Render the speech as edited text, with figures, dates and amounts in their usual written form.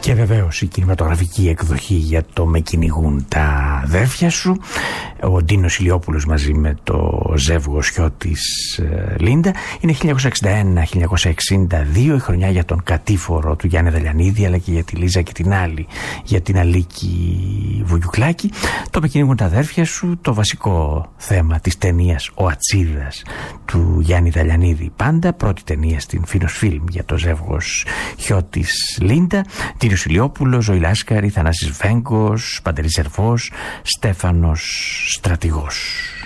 Και βεβαίως η κινηματογραφική εκδοχή για το «Με κυνηγούν τα αδέρφια σου». Ο Ντίνος Ηλιόπουλος μαζί με το ζεύγο σιώ της Λίντα. Είναι 1961-1962, η χρονιά για τον κατήφορο του Γιάννη Δελιανίδη, αλλά και για τη Λίζα και την άλλη, για την Αλίκη Βουγιουκλάκη. Το «Με κυνηγούν τα αδέρφια σου», το βασικό θέμα της ταινίας «Ο Ατσίδας» του Γιάννη Δελιανίδη πάντα, πρώτη ταινία στην Φίνος Φιλμ για το ζεύγος χιώ της Λίντα. Τίνος Ηλιόπουλος, Ζωή Λάσκαρη, Θανάσης Βέγκος, Παντελής Ζερβός, Στέφανος Στρατηγός.